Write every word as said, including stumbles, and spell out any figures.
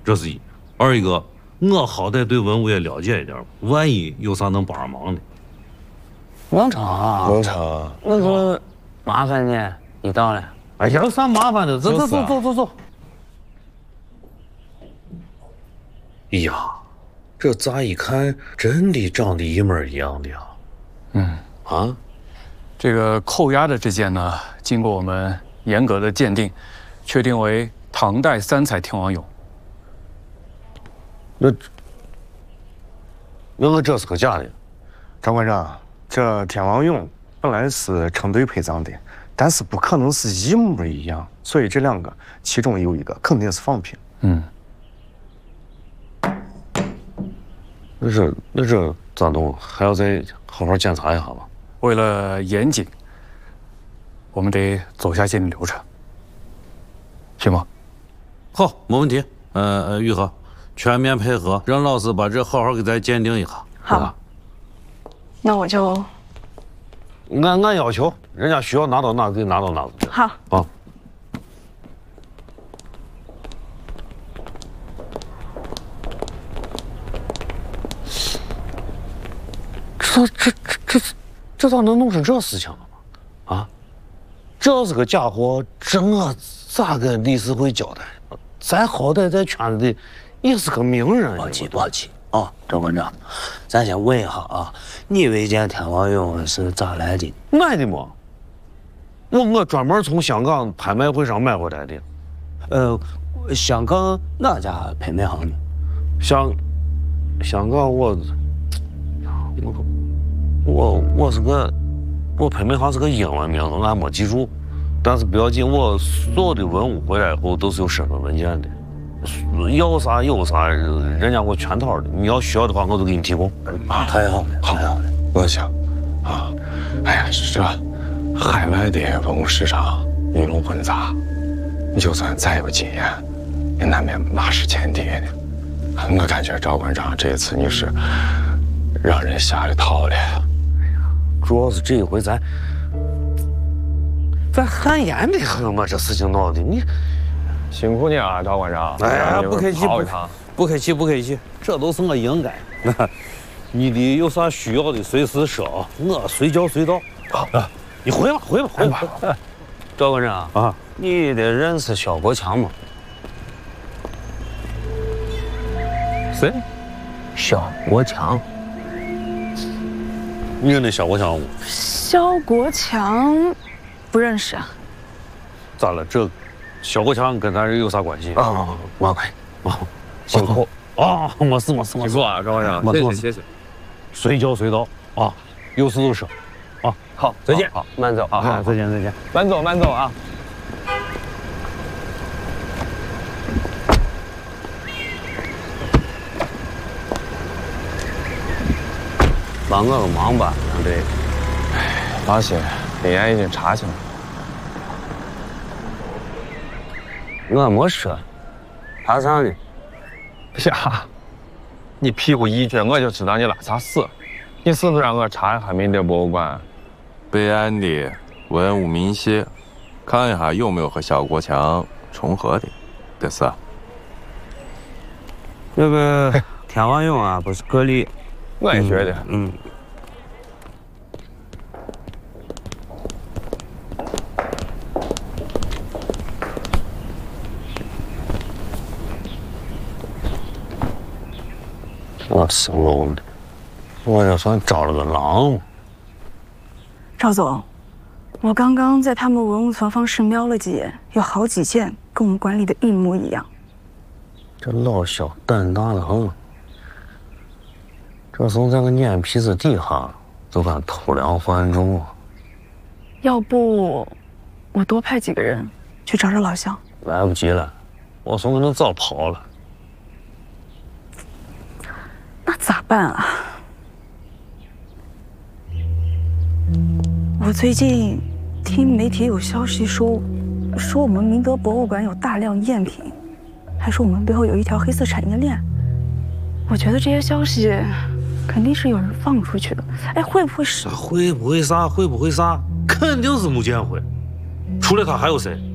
这是一。二一个，我好歹对文物也了解一点，万一有啥能帮上忙的。 能成啊， 能成。 那个麻烦你，你到了。 哎呀，有啥麻烦的？走走走走走走。哎呀，这咋一看真的长得一模一样的呀？ 嗯啊， 这个扣押的这件呢，经过我们严格的鉴定，确定为唐代三彩天王俑。 那那个这是个假的？ 张馆长，这天王俑本来是成对陪葬的，但是不可能是一模一样，所以这两个其中有一个肯定是仿品。 嗯， 那这那这咋弄？还要再好好检查一下吧。 为了严谨，我们得走下鉴定流程，行吗？ 好，没问题。呃呃，玉和，全面配合，让老师把这好好给咱鉴定一下。 好，那我就按按要求，人家需要拿到哪给拿到哪。 好。 啊。这这这这这咋能弄成这事情了吗？啊，这是个假货，这我咋跟理事会交代？咱好歹在圈子里也是个名人。 别急别急啊，张馆长，咱先问一下啊，你这件天王俑是咋来的？ 买的么？我我专门从香港拍卖会上买回来的。 呃，香港哪家拍卖行的？ 香香港我我我我是个我拍卖行是个英文名字，俺没记住。但是不要紧，我所有的文物回来以后都是有身份文件的，要啥有啥，人家给我全套的。你要需要的话，我都给你提供。 啊，太好了，太好了， 我想，啊，哎呀，这海外的文物市场鱼龙混杂，你就算再有经验，也难免马失前蹄的。我感觉赵馆长这次你是让人下了套了。 主要是这一回咱。咱汗颜的很嘛，这事情闹的，你辛苦你啊，赵馆长。 哎呀，不客气，不不客气，不客气，这都是我应该。你的有啥需要的，随时说，我随叫随到。啊，你回吧，回吧，回吧。 赵馆长啊，你得认识肖国强吗？ 谁？ 肖国强。 你认得肖国强吗？ 肖国强。不认识啊？ 咋了？这肖国强跟咱有啥关系啊？没关系啊，辛苦啊！没事没事没事。 辛苦啊，赵馆长，谢谢谢谢。 随叫随到啊，有事就说啊。 好，再见。好，慢走啊。 好，再见再见。 慢走慢走啊。 帮我个忙吧，杨队。 哎，放心。本院已经查清了， 我没说，怕啥呢？ 呀，你屁股一撅，我就知道你拉啥屎。你是不是让我查一下明德博物馆备案的文物明细，看一下有没有和肖国强重合的？这是。 那个天王俑啊，不是个例。 我也觉得， 嗯。我是聋的，我这算招了个狼。 赵总，我刚刚在他们文物存放室瞄了几眼，有好几件跟我们管理的一模一样。 这老肖胆大的很，这从这个眼皮子底下就敢偷梁换柱。 要不我多派几个人去找找老肖？ 来不及了，我从那早跑了。 那咋办啊？我最近听媒体有消息说，说我们明德博物馆有大量赝品，还说我们背后有一条黑色产业链。我觉得这些消息肯定是有人放出去的。哎，会不会是？ 会不会啥？会不会啥？肯定是穆建辉。除了他还有谁？